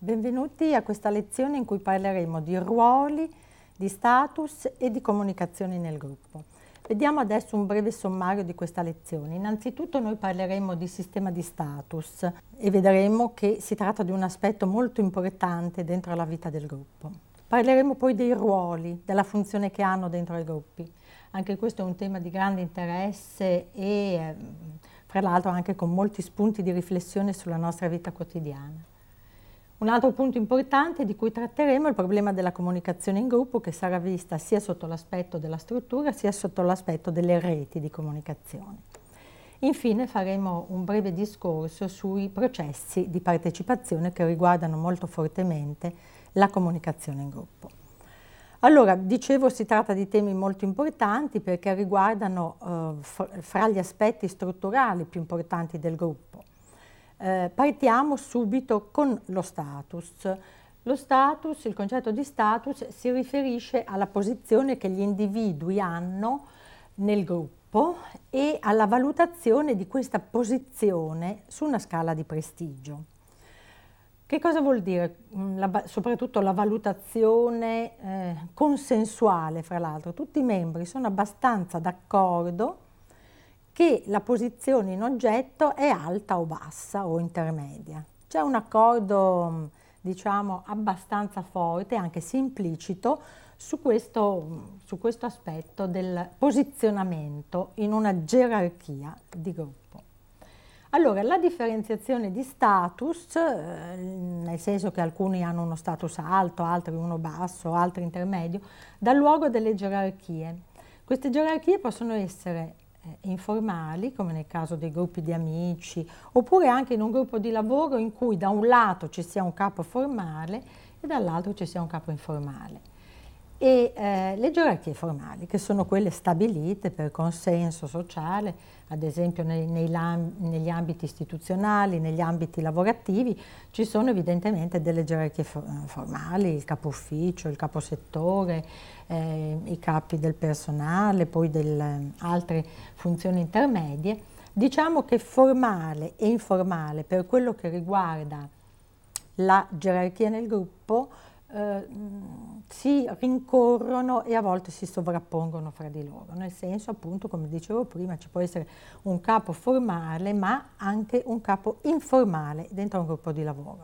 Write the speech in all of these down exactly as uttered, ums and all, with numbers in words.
Benvenuti a questa lezione in cui parleremo di ruoli, di status e di comunicazioni nel gruppo. Vediamo adesso un breve sommario di questa lezione. Innanzitutto noi parleremo di sistema di status e vedremo che si tratta di un aspetto molto importante dentro la vita del gruppo. Parleremo poi dei ruoli, della funzione che hanno dentro i gruppi. Anche questo è un tema di grande interesse e fra l'altro anche con molti spunti di riflessione sulla nostra vita quotidiana. Un altro punto importante di cui tratteremo è il problema della comunicazione in gruppo, che sarà vista sia sotto l'aspetto della struttura sia sotto l'aspetto delle reti di comunicazione. Infine faremo un breve discorso sui processi di partecipazione che riguardano molto fortemente la comunicazione in gruppo. Allora, dicevo, si tratta di temi molto importanti perché riguardano eh, fra gli aspetti strutturali più importanti del gruppo. Eh, partiamo subito con lo status. Lo status, il concetto di status, si riferisce alla posizione che gli individui hanno nel gruppo e alla valutazione di questa posizione su una scala di prestigio. Che cosa vuol dire? La, soprattutto la valutazione eh, consensuale, fra l'altro. Tutti i membri sono abbastanza d'accordo che la posizione in oggetto è alta o bassa o intermedia. C'è un accordo, diciamo, abbastanza forte, anche se implicito, su questo, su questo aspetto del posizionamento in una gerarchia di gruppo. Allora, la differenziazione di status, eh, nel senso che alcuni hanno uno status alto, altri uno basso, altri intermedio, dà luogo a delle gerarchie. Queste gerarchie possono essere informali, come nel caso dei gruppi di amici, oppure anche in un gruppo di lavoro in cui da un lato ci sia un capo formale e dall'altro ci sia un capo informale. E eh, le gerarchie formali, che sono quelle stabilite per consenso sociale, ad esempio nei, nei, negli ambiti istituzionali, negli ambiti lavorativi, ci sono evidentemente delle gerarchie formali, il capo ufficio, il capo settore, eh, i capi del personale, poi delle altre funzioni intermedie. Diciamo che formale e informale, per quello che riguarda la gerarchia nel gruppo, Eh, si rincorrono e a volte si sovrappongono fra di loro, nel senso, appunto, come dicevo prima, ci può essere un capo formale ma anche un capo informale dentro un gruppo di lavoro.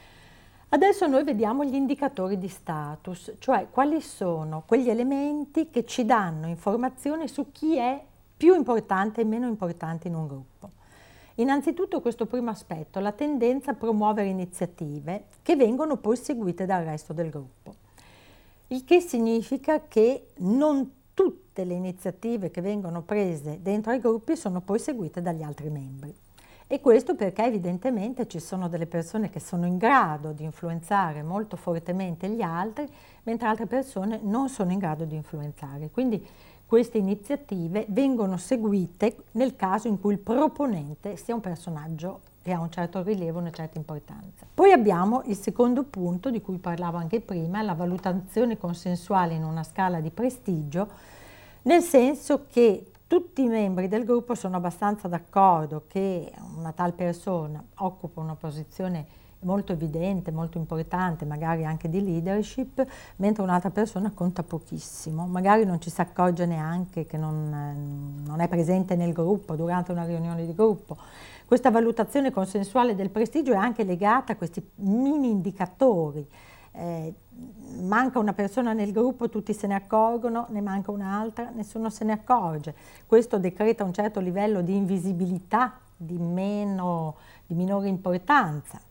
Adesso noi vediamo gli indicatori di status, cioè quali sono quegli elementi che ci danno informazione su chi è più importante e meno importante in un gruppo. Innanzitutto questo primo aspetto, la tendenza a promuovere iniziative che vengono poi seguite dal resto del gruppo, il che significa che non tutte le iniziative che vengono prese dentro ai gruppi sono poi seguite dagli altri membri. E questo perché evidentemente ci sono delle persone che sono in grado di influenzare molto fortemente gli altri, mentre altre persone non sono in grado di influenzare. Quindi queste iniziative vengono seguite nel caso in cui il proponente sia un personaggio che ha un certo rilievo, una certa importanza. Poi abbiamo il secondo punto di cui parlavo anche prima, la valutazione consensuale in una scala di prestigio, nel senso che tutti i membri del gruppo sono abbastanza d'accordo che una tal persona occupa una posizione molto evidente, molto importante, magari anche di leadership, mentre un'altra persona conta pochissimo, magari non ci si accorge neanche che non, non è presente nel gruppo durante una riunione di gruppo. Questa valutazione consensuale del prestigio è anche legata a questi mini indicatori. Eh, manca una persona nel gruppo, tutti se ne accorgono, ne manca un'altra, nessuno se ne accorge. Questo decreta un certo livello di invisibilità, di, meno, di minore importanza.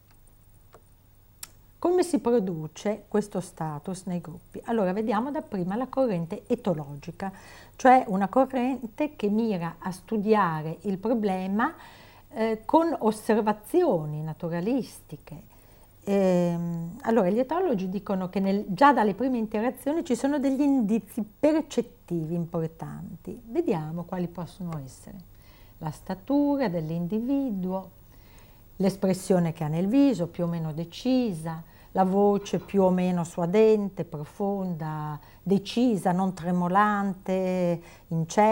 Come si produce questo status nei gruppi? Allora, vediamo dapprima la corrente etologica, cioè una corrente che mira a studiare il problema eh, con osservazioni naturalistiche. Ehm, allora, gli etologi dicono che nel, già dalle prime interazioni ci sono degli indizi percettivi importanti. Vediamo quali possono essere. La statura dell'individuo, l'espressione che ha nel viso, più o meno decisa, la voce più o meno suadente, profonda, decisa, non tremolante,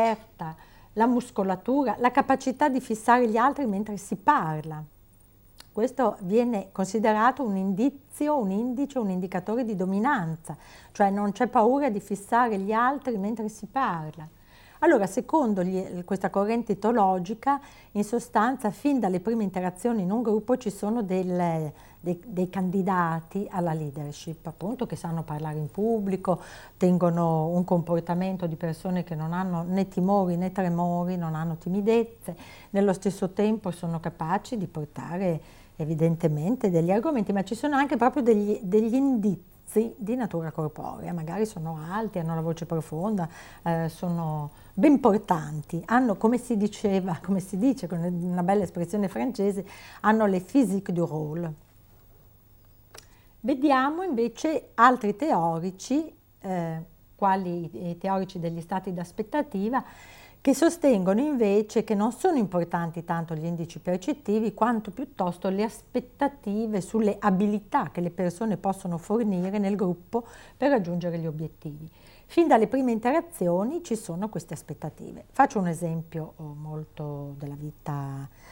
incerta, la muscolatura, la capacità di fissare gli altri mentre si parla, Questo viene considerato un indizio, un indice, un indicatore di dominanza, cioè non c'è paura di fissare gli altri mentre si parla. Allora, secondo gli, questa corrente etologica, in sostanza, fin dalle prime interazioni in un gruppo ci sono delle, dei, dei candidati alla leadership, appunto, che sanno parlare in pubblico, tengono un comportamento di persone che non hanno né timori né tremori, non hanno timidezze, nello stesso tempo sono capaci di portare evidentemente degli argomenti, ma ci sono anche proprio degli, degli indizi di natura corporea, magari sono alti, hanno la voce profonda, eh, sono ben portanti, hanno, come si diceva, come si dice con una bella espressione francese, hanno le physique du rôle. Vediamo invece altri teorici, eh, quali i teorici degli stati d'aspettativa, che sostengono invece che non sono importanti tanto gli indici percettivi quanto piuttosto le aspettative sulle abilità che le persone possono fornire nel gruppo per raggiungere gli obiettivi. Fin dalle prime interazioni ci sono queste aspettative. Faccio un esempio molto della vita